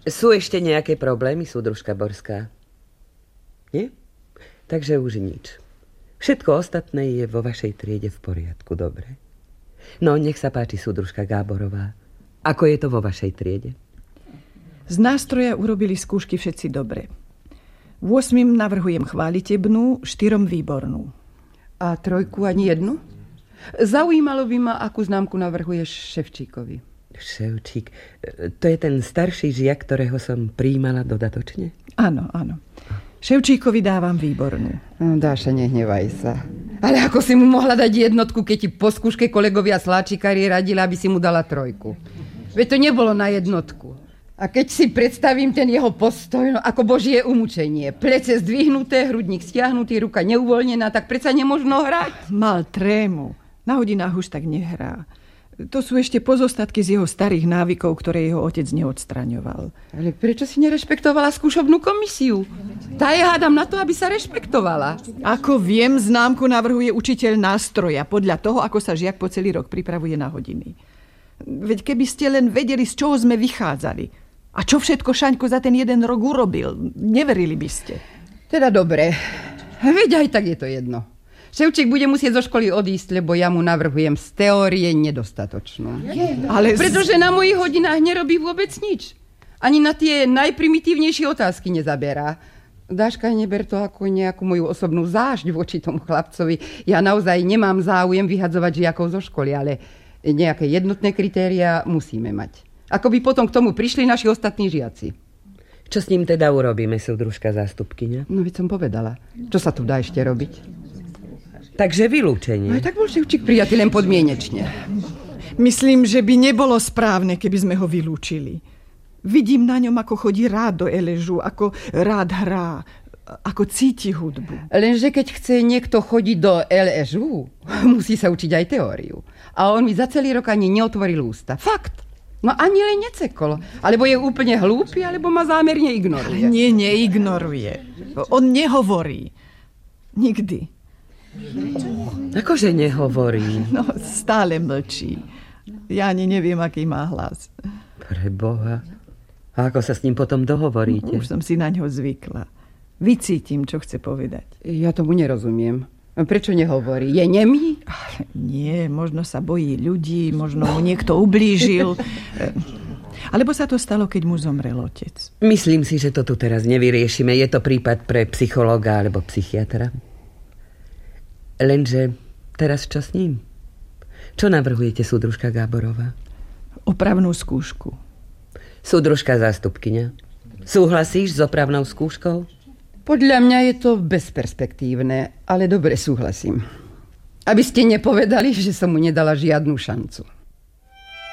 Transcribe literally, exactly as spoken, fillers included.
Sú ešte nejaké problémy, súdružka Borská? Nie? Takže už nič. Všetko ostatné je vo vašej triede v poriadku, dobre? No, nech sa páči, súdružka Gáborová. Ako je to vo vašej triede? Z nástroja urobili skúšky všetci dobre. V ôsmim navrhujem chválitebnú, štyrom výbornú. A trojku ani jednu? Zaujímalo by ma, akú známku navrhuješ Ševčíkovi. Ševčík, to je ten starší žiak, ktorého som prijímala dodatočne? Áno, áno. Ševčíkovi dávam výbornú. No, Dáša, nehnevaj sa. Ale ako si mu mohla dať jednotku, keď ti po skúške kolegovia sláčikári radili, aby si mu dala trojku? Veď to nebolo na jednotku. A keď si predstavím ten jeho postoj, no ako božie umúčenie. Plece zdvihnuté, hrudník stiahnutý, ruka neuvoľnená, tak predsa nemožno hrať. Mal trému. Na hodinách už tak nehrá. To sú ešte pozostatky z jeho starých návykov, ktoré jeho otec neodstraňoval. Ale prečo si nerešpektovala skúšobnú komisiu? Tá je, hádam, na to, aby sa rešpektovala. Ako viem, známku navrhuje učiteľ nástroja podľa toho, ako sa žiak po celý rok pripravuje na hodiny. Veď keby ste len vedeli, z čoho sme vychádzali a čo všetko Šaňko za ten jeden rok urobil, neverili by ste. Teda dobre. Veď aj tak je to jedno. Ševčík bude musieť zo školy odísť, lebo ja mu navrhujem z teórie nedostatočnú. Ale Pretože na mojich hodinách nerobí vôbec nič. Ani na tie najprimitívnejšie otázky nezaberá. Dáška, neber to ako nejakú moju osobnú zášť voči tomu chlapcovi. Ja naozaj nemám záujem vyhadzovať žiakov zo školy, ale nejaké jednotné kritériá musíme mať. Ako by potom k tomu prišli naši ostatní žiaci. Čo s ním teda urobíme, súdružka zástupkyňa? No veď som povedala. Čo sa tu dá ešte robiť? Takže vylúčenie. No tak bol Ševčík prijatý len podmienečne. myslím, že by nebolo správne, keby sme ho vylúčili. Vidím na ňom, ako chodí rád do Eležu, ako rád hrá, ako cíti hudbu. Lenže keď chce niekto chodiť do Eležu, musí sa učiť aj teóriu. A on mi za celý rok ani neotvoril ústa. Fakt. No ani len necekol. Alebo je úplne hlúpy, alebo ma zámerne ignoruje. Nie, neignoruje. On nehovorí. Nikdy. Akože nehovorí? No, stále mlčí. Ja ani neviem, aký má hlas. Preboha. A ako sa s ním potom dohovoríte? Už som si na ňo zvykla. Vycítim, čo chce povedať. Ja tomu nerozumiem. Prečo nehovorí? Je nemý? Nie, možno sa bojí ľudí, možno mu niekto ublížil. Alebo sa to stalo, keď mu zomrel otec. Myslím si, že to tu teraz nevyriešime. Je to prípad pre psychológa alebo psychiatra. Lenže teraz čo s ním? Čo navrhujete, súdružka Gáborová? Opravnú skúšku. Súdružka zástupkyňa, súhlasíš s opravnou skúškou? Podľa mňa je to bezperspektívne, ale dobre súhlasím. Aby ste nepovedali, že som mu nedala žiadnu šancu.